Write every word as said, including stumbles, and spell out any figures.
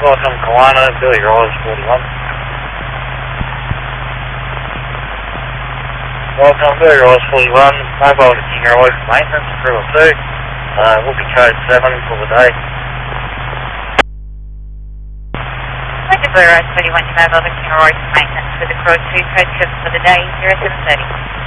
Welcome, Kawana, Billy Rose, forty-one. Welcome, Billy Rose, forty-one. Mobile to King Road maintenance, crew of two. Uh, we'll be code seven for the day. Welcome, Billy Rose, forty-one. Mobile to King Road maintenance with the crew of two, code seven for the day, zero seven thirty.